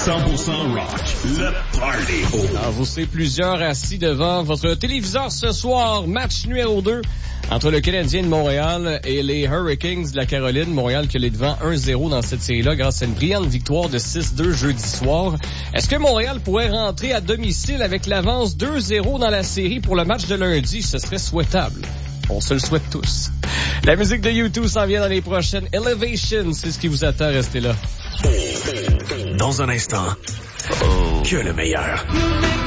100% rock, le party. Alors, vous serez plusieurs assis devant votre téléviseur ce soir. Match numéro 2 entre le Canadien de Montréal et les Hurricanes de la Caroline. Montréal qui est devant 1-0 dans cette série-là grâce à une brillante victoire de 6-2 jeudi soir. Est-ce que Montréal pourrait rentrer à domicile avec l'avance 2-0 dans la série pour le match de lundi? Ce serait souhaitable. On se le souhaite tous. La musique de U2 s'en vient dans les prochaines. Elevation, c'est ce qui vous attend. Restez là. Dans un instant, que le meilleur.